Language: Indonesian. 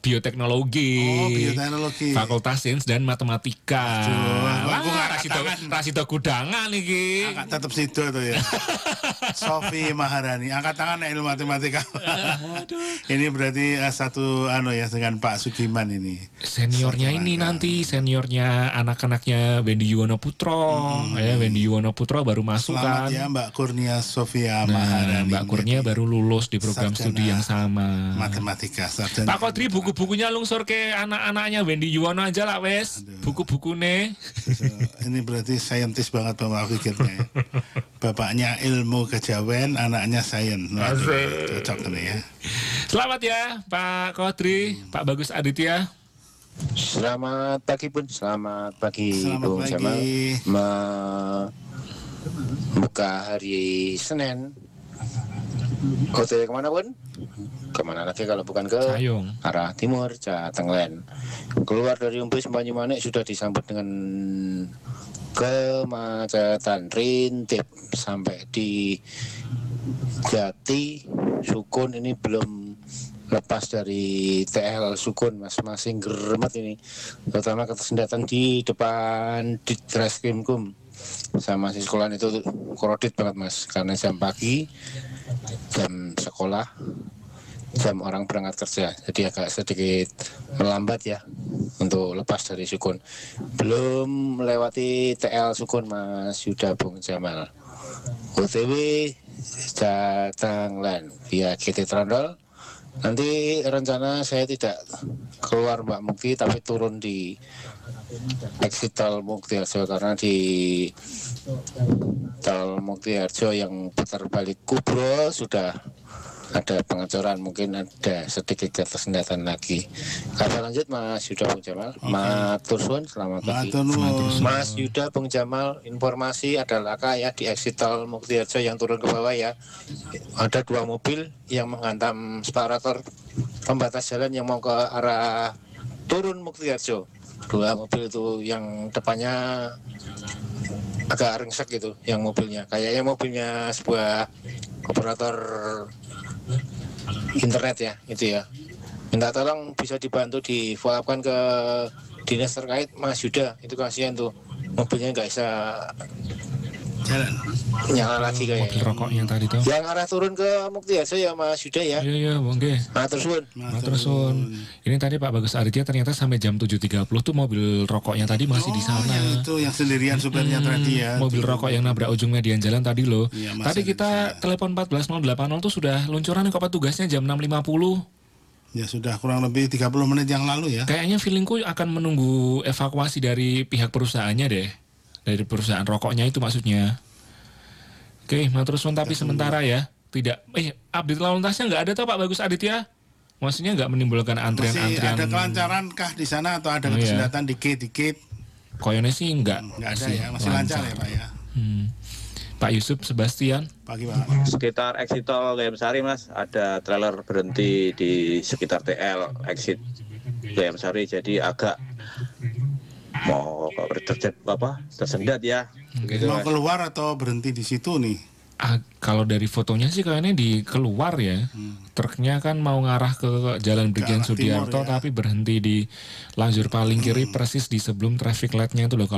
bioteknologi. Oh, bioteknologi. Fakultas Sains dan Matematika. Aduh, Rasito Kudangan iki. Angkat tetep sido tuh ya. Sofi Maharani, angkat tangan ilmu matematika. Ini berarti satu ya dengan Pak Sugiman ini. Seniornya ini nanti seniornya anak-anaknya Wendy Yuwono Putro. Wendy Yuwono Putro baru masuk. Selamat kan ya Mbak Kurnia Sofia Maharani. Mbak Kurnia baru lulus di program studi yang sama. Matematika. Sarjana. Pak Kodri buku-bukunya lungsur ke anak-anaknya Wendy Yuwono aja lah wes. Buku-bukune. Ini berarti saintis banget Bapak pikirnya. Bapaknya ilmu kejawen, anaknya sains. Cocok ini ya. Selamat ya Pak Kodri, Pak Bagus Aditya. Selamat pagi Bun, selamat pagi Bung Jamal. Buka hari Senin. OTW kemana Bun? Kemana lagi kalau bukan ke Sayung, arah timur, Jatenglen. Keluar dari Umpis Banyumanik sudah disambut dengan kemacetan rintip sampai di Jati Sukun. Ini belum lepas dari TL Sukun, masing geremet ini, terutama kesendatan di depan di Treskrimkum sama si sekolahan itu korodit banget mas, karena jam pagi, jam sekolah, jam orang berangkat kerja, jadi agak sedikit melambat ya untuk lepas dari Sukun. Belum melewati TL Sukun Mas Yuda Bung Jamal. OTW Jatenglen via GT Trondol. Nanti rencana saya tidak keluar Mbak Mukti, tapi turun di exit Tol Muktiharjo, karena di Tol Muktiharjo yang putar balik Kubro sudah ada pengecoran, mungkin ada sedikit ketersendatan lagi. Kabar lanjut Mas Yuda Bung Jamal. Matur suwun, selamat pagi. Mas Yuda Bung Jamal, informasi adalah ya di exit Tol Muktiharjo yang turun ke bawah ya. Ada 2 mobil yang menghantam separator pembatas jalan yang mau ke arah turun Muktiharjo. 2 mobil itu yang depannya agak ringsek gitu, yang mobilnya. Kayaknya mobilnya sebuah operator internet ya, itu ya. Minta tolong bisa dibantu di follow up-kan ke dinas terkait Mas Yuda, itu kasihan tuh mobilnya nggak bisa jalan nyala lagi kayaknya. Mobil rokok yang tadi tuh. Yang arah turun ke Muktiharjo ya Mas Yuda ya. Iya Bang Ge. Matur suwun. Ini tadi Pak Bagus Aditya ternyata sampai jam 7.30 tuh mobil rokoknya tadi masih di sana. Yang itu yang sendirian supirnya tadi ya. Mobil rokok yang nabrak ujung median jalan tadi loh. Ya, tadi kita telepon 14080 tuh sudah luncuran kok petugasnya jam 6.50. Ya sudah kurang lebih 30 menit yang lalu ya. Kayaknya feelingku akan menunggu evakuasi dari pihak perusahaannya deh. Dari perusahaan rokoknya itu maksudnya. Oke, matur suwun, tapi sementara ya tidak update lalu lintasnya nggak ada tuh Pak Bagus Aditya. Maksudnya nggak menimbulkan antrian-antrian. Masih ada kelancaran kah di sana atau ada kesendatan dikit-dikit? Koyone sih nggak ada ya, masih lancar ya Pak ya. Pak Yusuf Sebastian. Pagi Pak. Sekitar exit tol Gayam Sari Mas, ada trailer berhenti di sekitar TL exit Gayam Sari, jadi agak mau tersendat ya. Gitu, mau keluar atau berhenti di situ nih? Kalau dari fotonya sih kayaknya di keluar ya. Truknya kan mau ngarah ke Jalan Brigjen Sudiarto ya. Tapi berhenti di lajur paling kiri persis di sebelum traffic light-nya itu loh.